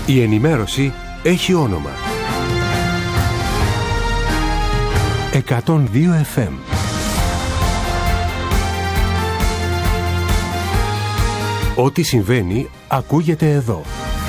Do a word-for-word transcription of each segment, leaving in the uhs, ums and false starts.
Η ενημέρωση έχει όνομα. εκατόν δύο εφ εμ. Ό,τι συμβαίνει ακούγεται εδώ.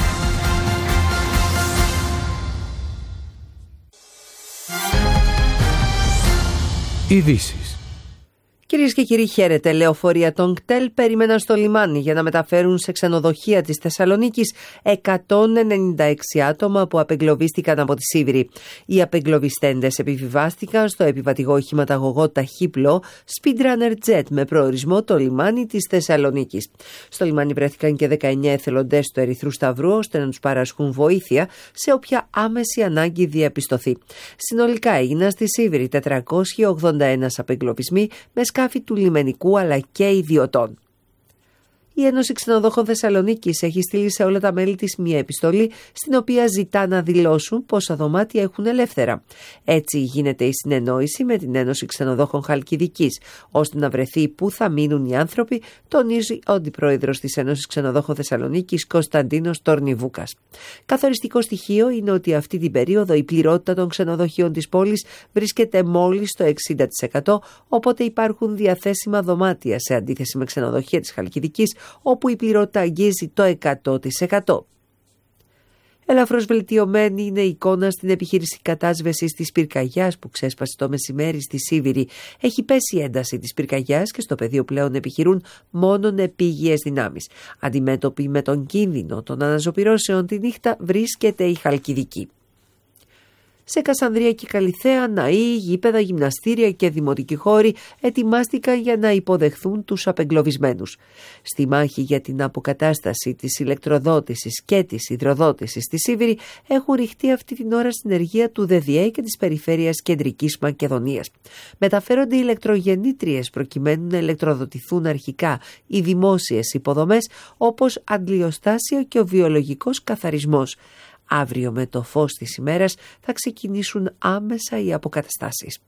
Ειδήσεις. Κυρίες και κύριοι, χαίρετε. Λεωφορεία των ΚΤΕΛ περίμεναν στο λιμάνι για να μεταφέρουν σε ξενοδοχεία της Θεσσαλονίκης εκατόν ενενήντα έξι άτομα που απεγκλωβίστηκαν από τη Σίβηρη. Οι απεγκλωβιστέντες επιβιβάστηκαν στο επιβατικό οχηματαγωγό ταχύπλο Speedrunner Jet με προορισμό το λιμάνι της Θεσσαλονίκης. Στο λιμάνι βρέθηκαν και δεκαεννέα εθελοντές του Ερυθρού Σταυρού ώστε να τους παρασχούν βοήθεια σε όποια άμεση ανάγκη διαπιστωθεί. Συνολικά έγιναν στη Σίβηρη τετρακόσιοι ογδόντα ένα απεγκλωβισμοί με σκάφη του λιμενικού αλλά και ιδιωτών. Η Ένωση Ξενοδόχων Θεσσαλονίκης έχει στείλει σε όλα τα μέλη της μία επιστολή στην οποία ζητά να δηλώσουν πόσα δωμάτια έχουν ελεύθερα. Έτσι γίνεται η συνεννόηση με την Ένωση Ξενοδόχων Χαλκιδικής, ώστε να βρεθεί πού θα μείνουν οι άνθρωποι, τονίζει ο αντιπρόεδρος της Ένωσης Ξενοδόχων Θεσσαλονίκης Κωνσταντίνος Τορνιβούκας. Καθοριστικό στοιχείο είναι ότι αυτή την περίοδο η πληρότητα των ξενοδοχείων της πόλης βρίσκεται μόλις στο εξήντα τοις εκατό, οπότε υπάρχουν διαθέσιμα δωμάτια σε αντίθεση με ξενοδοχεία της Χαλκιδικής, όπου η πληρότητα αγγίζει το εκατό τοις εκατό. Ελαφρώς βελτιωμένη είναι η εικόνα στην επιχείρηση κατάσβεσης της πυρκαγιάς που ξέσπασε το μεσημέρι στη Σίβηρη. Έχει πέσει η ένταση της πυρκαγιάς και στο πεδίο πλέον επιχειρούν μόνον επίγειες δυνάμεις. Αντιμέτωποι με τον κίνδυνο των αναζωπυρώσεων τη νύχτα βρίσκεται η Χαλκιδική. Σε Κασανδρία και Καλιθέα, ναοί, γήπεδα, γυμναστήρια και δημοτικοί χώροι ετοιμάστηκαν για να υποδεχθούν τους απεγκλωβισμένους. Στη μάχη για την αποκατάσταση της ηλεκτροδότησης και της υδροδότησης στη Σίβηρη έχουν ρηχτεί αυτή την ώρα συνεργεία του ΔΔΕ και της Περιφέρειας Κεντρικής Μακεδονίας. Μεταφέρονται ηλεκτρογεννήτριες προκειμένου να ηλεκτροδοτηθούν αρχικά οι δημόσιες υποδομές όπως αντλιοστάσιο και ο βιολογικός καθαρισμός. Αύριο με το φως της ημέρας θα ξεκινήσουν άμεσα οι αποκαταστάσεις.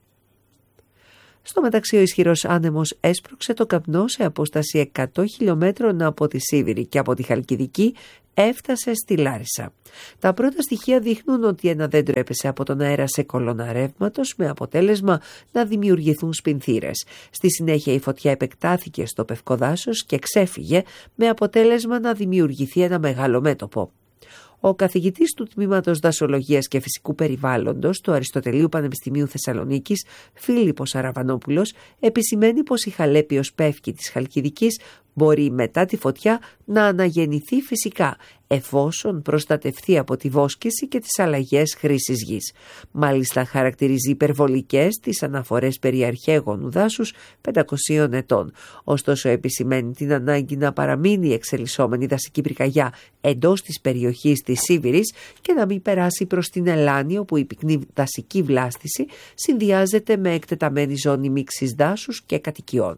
Στο μεταξύ ο ισχυρός άνεμος έσπρωξε το καπνό σε απόσταση εκατό χιλιόμετρων από τη Σίβηρη και από τη Χαλκιδική έφτασε στη Λάρισα. Τα πρώτα στοιχεία δείχνουν ότι ένα δέντρο έπεσε από τον αέρα σε κολόνα ρεύματος με αποτέλεσμα να δημιουργηθούν σπινθήρες. Στη συνέχεια η φωτιά επεκτάθηκε στο πευκοδάσος και ξέφυγε με αποτέλεσμα να δημιουργηθεί ένα μεγάλο μέτωπο. Ο καθηγητής του Τμήματος Δασολογίας και Φυσικού Περιβάλλοντος του Αριστοτελείου Πανεπιστημίου Θεσσαλονίκης, Φίλιππος Αραβανόπουλος, επισημαίνει πως η χαλέπειος πεύκη της Χαλκιδικής μπορεί μετά τη φωτιά να αναγεννηθεί φυσικά, εφόσον προστατευθεί από τη βόσκηση και τις αλλαγές χρήσης γης. Μάλιστα χαρακτηρίζει υπερβολικές τις αναφορές περί αρχαίγονου δάσους πεντακοσίων ετών. Ωστόσο επισημαίνει την ανάγκη να παραμείνει η εξελισσόμενη δασική πυρκαγιά εντός της περιοχής της Σίβηρης και να μην περάσει προς την Ελλάνη, όπου η πυκνή δασική βλάστηση συνδυάζεται με εκτεταμένη ζώνη μίξης δάσους και κατοικιών.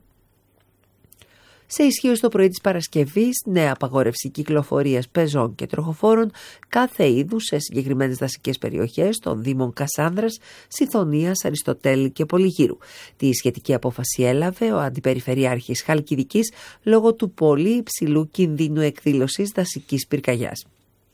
Σε ισχύω το πρωί της Παρασκευής, νέα απαγόρευση κυκλοφορίας πεζών και τροχοφόρων κάθε είδους σε συγκεκριμένες δασικές περιοχές των Δήμων Κασάνδρας, Συθωνίας, Αριστοτέλη και Πολυγύρου. Τη σχετική απόφαση έλαβε ο Αντιπεριφερειάρχης Χαλκιδικής λόγω του πολύ υψηλού κινδύνου εκδήλωσης δασικής πυρκαγιάς.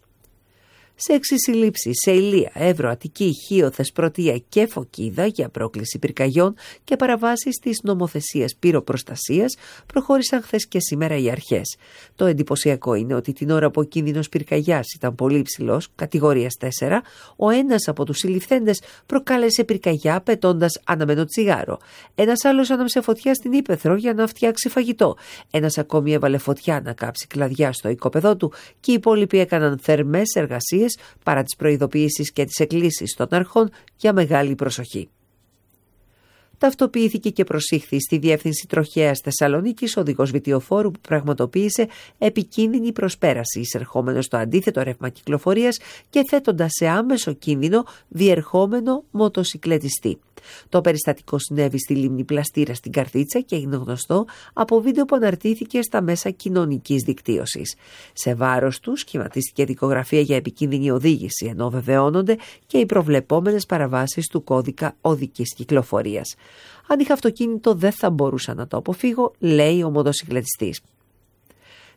Σε έξι συλλήψεις σε Ηλεία, Εύρο, Αττική, Χίο, Θεσπρωτεία και Φωκίδα για πρόκληση πυρκαγιών και παραβάσεις της νομοθεσίας πυροπροστασίας προχώρησαν χθες και σήμερα οι αρχές. Το εντυπωσιακό είναι ότι την ώρα που ο κίνδυνος πυρκαγιάς ήταν πολύ υψηλός, κατηγορίας τέσσερα, ο ένας από τους συλληφθέντες προκάλεσε πυρκαγιά πετώντας αναμένο τσιγάρο. Ένας άλλος άναψε φωτιά στην ύπαιθρο για να φτιάξει φαγητό. Ένας ακόμη έβαλε φωτιά να κάψει κλαδιά στο οικόπεδό του και οι υπόλοιποι έκαναν θερμές εργασίες παρά τις προειδοποιήσεις και τις εκκλήσεις των αρχών για μεγάλη προσοχή. Ταυτοποιήθηκε και προσήχθη στη Διεύθυνση Τροχέας Θεσσαλονίκης οδηγός βιτιοφόρου που πραγματοποίησε επικίνδυνη προσπέραση εισερχόμενο στο αντίθετο ρεύμα κυκλοφορίας και θέτοντας σε άμεσο κίνδυνο διερχόμενο μοτοσικλετιστή. Το περιστατικό συνέβη στη λίμνη Πλαστήρα στην Καρδίτσα και έγινε γνωστό από βίντεο που αναρτήθηκε στα μέσα κοινωνικής δικτύωσης. Σε βάρος του σχηματίστηκε δικογραφία για επικίνδυνη οδήγηση, ενώ βεβαιώνονται και οι προβλεπόμενες παραβάσεις του κώδικα οδικής κυκλοφορίας. Αν είχα αυτοκίνητο δεν θα μπορούσα να το αποφύγω, λέει ο μοτοσικλετιστής.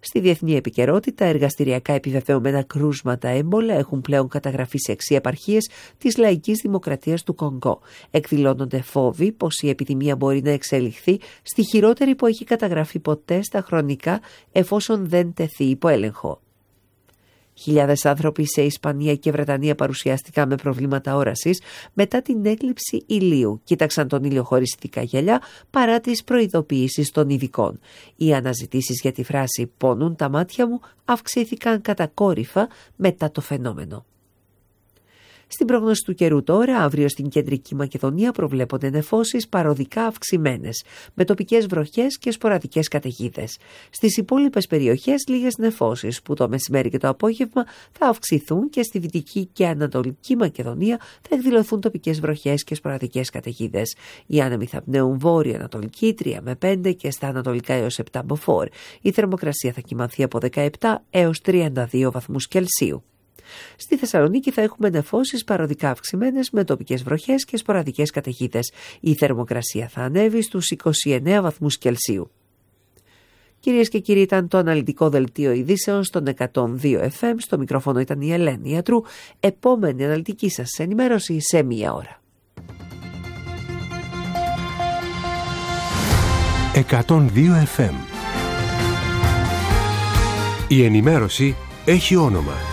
Στη διεθνή επικαιρότητα, εργαστηριακά επιβεβαιωμένα κρούσματα έμπολα έχουν πλέον καταγραφεί σε έξι επαρχίες της Λαϊκής Δημοκρατίας του Κονγκό. Εκδηλώνονται φόβοι πως η επιδημία μπορεί να εξελιχθεί στη χειρότερη που έχει καταγραφεί ποτέ στα χρονικά, εφόσον δεν τεθεί υπό έλεγχο. Χιλιάδες άνθρωποι σε Ισπανία και Βρετανία παρουσιάστηκαν με προβλήματα όρασης μετά την έκλειψη ηλίου. Κοίταξαν τον ήλιο χωρίς ειδικά γυαλιά παρά τις προειδοποιήσεις των ειδικών. Οι αναζητήσεις για τη φράση «πόνουν τα μάτια μου» αυξήθηκαν κατακόρυφα μετά το φαινόμενο. Στην πρόγνωση του καιρού τώρα, αύριο στην Κεντρική Μακεδονία προβλέπονται νεφώσεις παροδικά αυξημένες, με τοπικές βροχές και σποραδικές καταιγίδες. Στις υπόλοιπες περιοχές λίγες νεφώσεις, που το μεσημέρι και το απόγευμα θα αυξηθούν, και στη Δυτική και Ανατολική Μακεδονία θα εκδηλωθούν τοπικές βροχές και σποραδικές καταιγίδες. Οι άνεμοι θα πνέουν βόρειο-ανατολική τρία με πέντε και στα ανατολικά έως επτά μποφόρ. Η θερμοκρασία θα κυμανθεί από δεκαεπτά έως τριάντα δύο βαθμούς Κελσίου. Στη Θεσσαλονίκη θα έχουμε νεφώσεις παροδικά αυξημένες με τοπικές βροχές και σποραδικές καταιγίδες. Η θερμοκρασία θα ανέβει στους είκοσι εννέα βαθμούς Κελσίου. Κυρίες και κύριοι, ήταν το αναλυτικό δελτίο ειδήσεων στον εκατόν δύο εφ εμ. Στο μικρόφωνο ήταν η Ελένη Ιατρού. Επόμενη αναλυτική σας ενημέρωση σε μία ώρα. εκατόν δύο εφ εμ. Η ενημέρωση έχει όνομα.